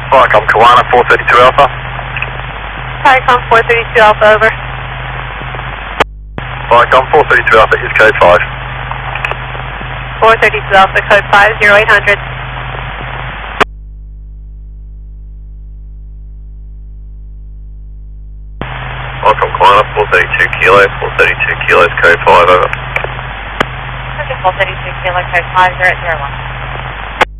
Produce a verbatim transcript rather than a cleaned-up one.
Viacom Kiwana four thirty-two Alpha. Viacom four thirty-two Alpha, over. Viacom four thirty-two Alpha is code five. four thirty-two Alpha, code five, zero eight hundred. Viacom Kiwana four thirty-two Kilo, four thirty-two Kilos, code five, over. four thirty-two Kilo, code five, zero zero one.